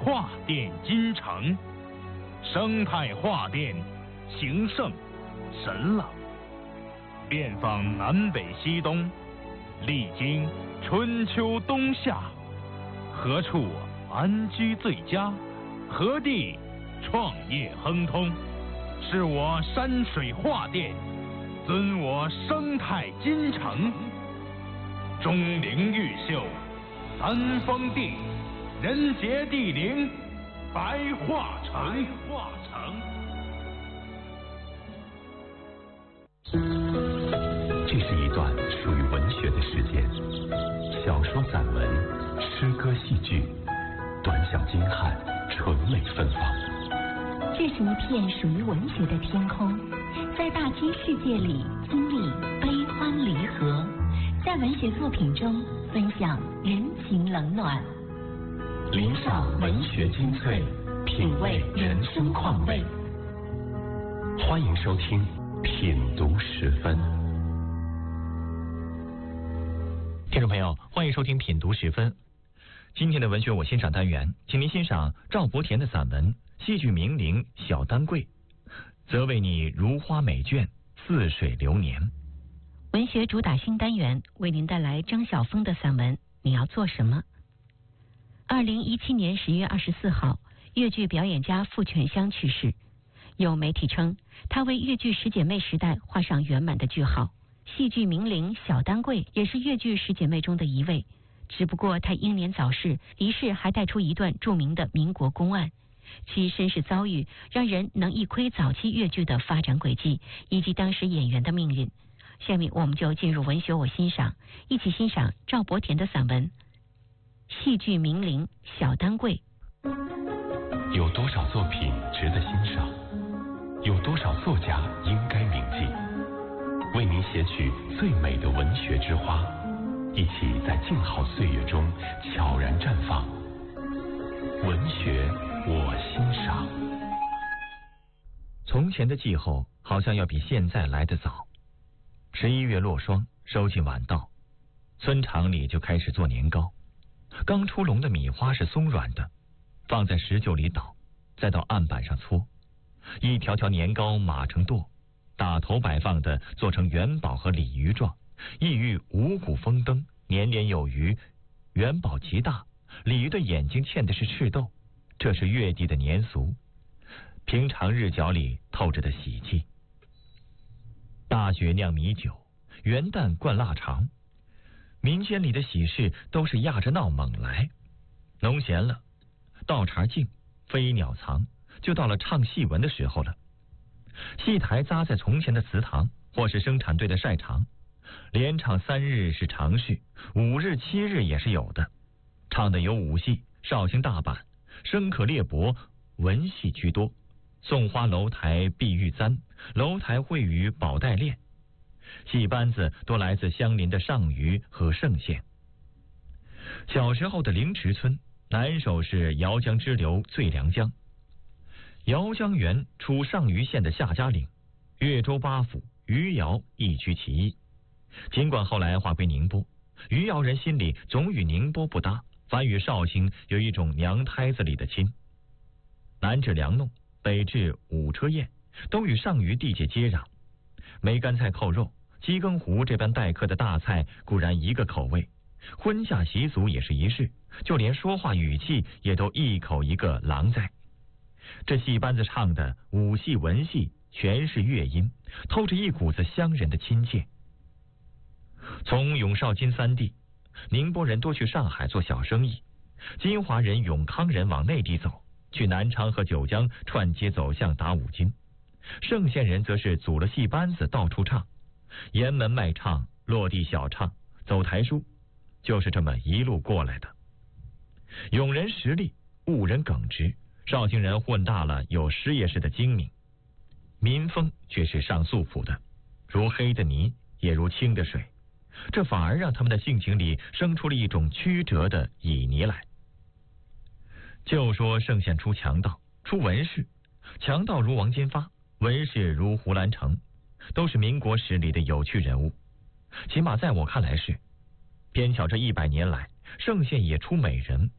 画殿金城，生态画殿形胜神朗，遍访南北西东，历经春秋冬夏，何处安居最佳？何地创业亨通？是我山水画殿，尊我生态金城。钟灵毓秀，三峰地，人杰地灵，白化城。 这是一段属于文学的时间，小说、散文、诗歌、戏剧，短小精悍，纯美芬芳。 这是一片属于文学的天空，在大千世界里经历悲欢离合，在文学作品中分享人情冷暖， 聆赏文学精粹，品味人生况味。欢迎收听品读十分。 听众朋友，欢迎收听品读十分。今天的文学我欣赏单元，请您欣赏赵伯田的散文《戏剧名伶小丹桂》，则为你如花美眷，似水流年。 文学主打新单元为您带来张晓峰的散文《你要做什么》。2017年10月24号，越剧表演家傅全香去世。有媒体称，他为越剧十姐妹时代画上圆满的句号。戏剧名伶小丹桂也是越剧十姐妹中的一位，只不过她英年早逝，离世还带出一段著名的民国公案。其身世遭遇让人能一窥早期越剧的发展轨迹以及当时演员的命运。下面我们就进入文学我欣赏，一起欣赏赵伯田的散文《戏剧名伶小丹桂》。 有多少作品值得欣赏？有多少作家应该铭记？为您写取最美的文学之花，一起在静好岁月中悄然绽放。文学我欣赏。 从前的季候好像要比现在来得早。11月落霜，收进晚稻，村场里就开始做年糕。刚出笼的米花是松软的，放在石臼里捣，再到案板上搓，一条条年糕码成垛，打头摆放的做成元宝和鲤鱼状，意欲五谷丰登，年年有余。元宝极大，鲤鱼的眼睛嵌的是赤豆，这是越地的年俗，平常日角里透着的喜气。大雪酿米酒，元旦灌腊肠，民间里的喜事都是压着闹猛来。农闲了，稻茬静，飞鸟藏，就到了唱戏文的时候了。戏台扎在从前的祠堂，或是生产队的晒场，连唱3日是常事，5日7日也是有的。唱的有武戏、绍兴大板、生可猎帛，文戏居多。送花楼台碧玉簪，楼台会语宝带链。戏班子多来自相邻的上虞和盛县。小时候的灵池村南首是姚江支流醉良江，姚江源出上虞县的夏家岭，越州八府余姚一居其一。尽管后来划归宁波，余姚人心里总与宁波不搭，反与绍兴有一种娘胎子里的亲。南至梁弄，北至五车堰，都与上虞地界接壤。梅干菜扣肉、鸡羹糊这般待客的大菜固然一个口味，婚嫁习俗也是一式，就连说话语气也都一口一个郎在。这戏班子唱的武戏文戏全是粤音，透着一股子乡人的亲切。从永绍金三地，宁波人多去上海做小生意，金华人、永康人往内地走，去南昌和九江串街走巷打五金。盛县人则是组了戏班子到处唱，沿门卖唱，落地小唱，走台书，就是这么一路过来的。永人实力，婺人耿直，绍兴人混大了有师爷式的精明，民风却是上素朴的，如黑的泥，也如清的水，这反而让他们的性情里生出了一种曲折的旖旎来。就说盛县出强盗，出文士，强盗如王金发，文士如胡兰成，都是民国史里的有趣人物。起码在我看来是。偏巧这100年来，盛县也出美人，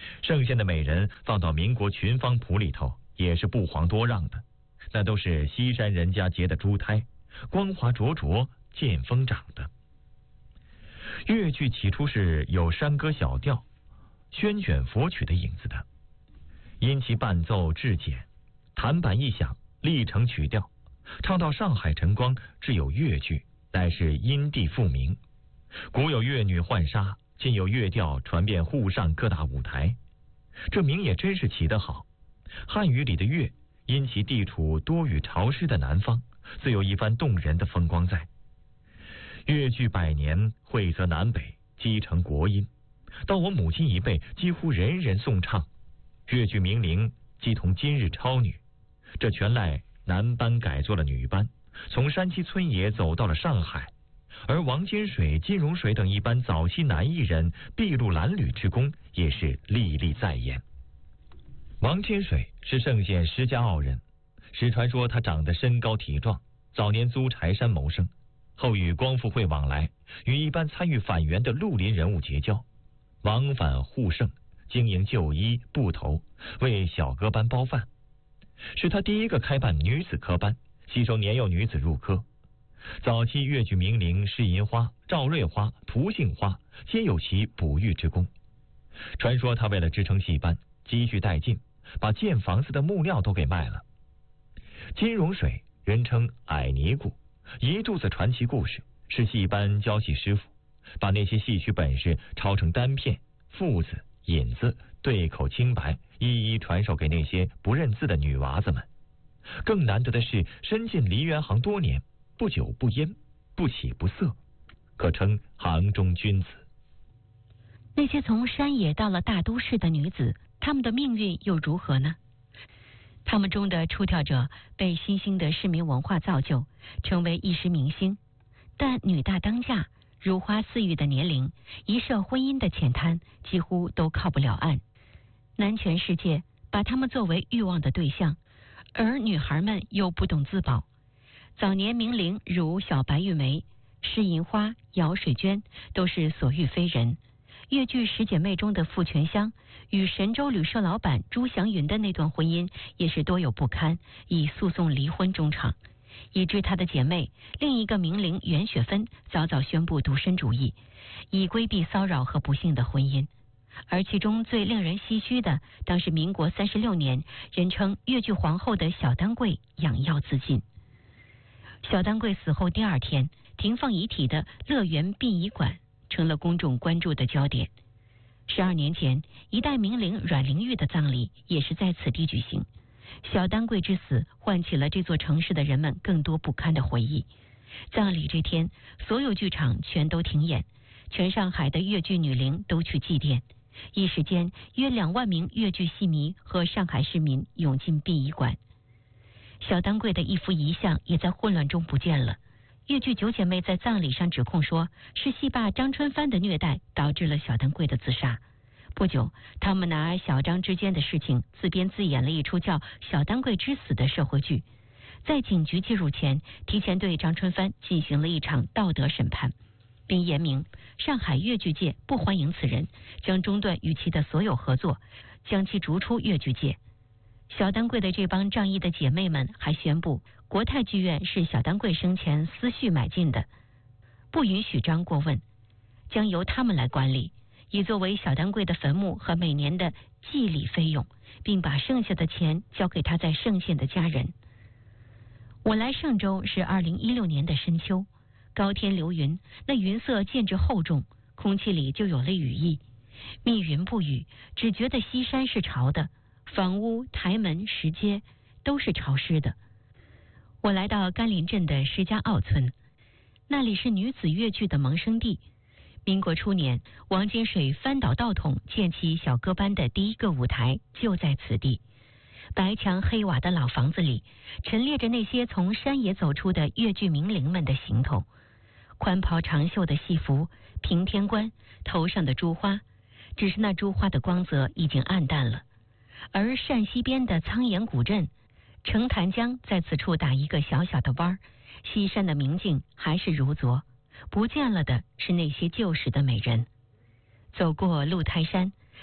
圣县的美人放到民国群芳谱里头也是不遑多让的，那都是西山人家结的珠胎，光华灼灼，见风长的。越剧起初是有山歌小调、宣卷佛曲的影子的，因其伴奏质简，弹板一响，立成曲调，唱到上海晨光，至有越剧，乃是因地复名。古有越女浣纱，今有越调传遍沪上各大舞台，这名也真是起得好。汉语里的越，因其地处多雨潮湿的南方，自有一番动人的风光在。越剧百年，惠泽南北，积成国音。到我母亲一辈，几乎人人颂唱。越剧名伶即同今日超女，这全赖男班改做了女班，从山西村野走到了上海。而王金水、金荣水等一般早期男艺人筚路蓝缕之功，也是历历在眼。王金水是圣县施家坳人，史传说他长得身高体壮，早年租柴山谋生，后与光复会往来，与一般参与反袁的绿林人物结交，往返互胜，经营旧衣布头，为小科班包饭。是他第一个开办女子科班，吸收年幼女子入科。早期越剧名伶施银花、赵瑞花、涂杏花皆有其哺育之功。传说他为了支撑戏班，积蓄殆尽，把建房子的木料都给卖了。金荣水人称矮尼姑，一肚子传奇故事，是戏班教戏师傅，把那些戏曲本事抄成单片、复子、引子、对口清白，一一传授给那些不认字的女娃子们。更难得的是，身进梨园行多年，不酒不烟，不起不色，可称行中君子。 那些从山野到了大都市的女子，她们的命运又如何呢？她们中的出挑者被新兴的市民文化造就，成为一时明星，但女大当嫁、如花似玉的年龄，一涉婚姻的浅滩，几乎都靠不了岸。男权世界把她们作为欲望的对象，而女孩们又不懂自保。早年名伶如小白玉梅、施银花、姚水娟都是所遇非人。越剧十姐妹中的傅全香与神州旅社老板朱祥云的那段婚姻也是多有不堪，以诉讼离婚终场，以致她的姐妹另一个名伶袁雪芬早早宣布独身主义，以规避骚扰和不幸的婚姻。而其中最令人唏嘘的，当是民国36年，人称越剧皇后的小丹桂养药自尽。小丹桂死后第二天，停放遗体的乐园殡仪馆成了公众关注的焦点。12年前，一代名伶阮玲玉的葬礼也是在此地举行。小丹桂之死唤起了这座城市的人们更多不堪的回忆。葬礼这天，所有剧场全都停演，全上海的越剧女伶都去祭奠。一时间，约2万名越剧戏迷和上海市民涌进殡仪馆。小丹桂的一幅遗像也在混乱中不见了。越剧九姐妹在葬礼上指控说，是戏霸张春帆的虐待导致了小丹桂的自杀。不久，他们拿小张之间的事情自编自演了一出叫《小丹桂之死》的社会剧，在警局介入前，提前对张春帆进行了一场道德审判，并言明上海越剧界不欢迎此人，将中断与其的所有合作，将其逐出越剧界。小丹桂的这帮仗义的姐妹们还宣布，国泰剧院是小丹桂生前私蓄买进的，不允许张过问，将由他们来管理，以作为小丹桂的坟墓和每年的祭礼费用，并把剩下的钱交给他在盛县的家人。我来嵊州是2016年的深秋，高天流云，那云色渐至厚重，空气里就有了雨意。密云不雨，只觉得西山是潮的，房屋、台门、石阶都是潮湿的。我来到甘林镇的施家坳村，那里是女子越剧的萌生地。民国初年，王金水翻倒道统建起小科班的第一个舞台就在此地。白墙黑瓦的老房子里，陈列着那些从山野走出的越剧名伶们的行头，宽袍长袖的戏服，平天冠，头上的珠花，只是那珠花的光泽已经暗淡了。而陕西边的苍岩古镇，澄潭江在此处打一个小小的弯儿，西山的明镜还是如昨，不见了的是那些旧时的美人。走过鹿台山，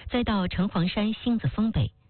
再到城隍山星子峰北，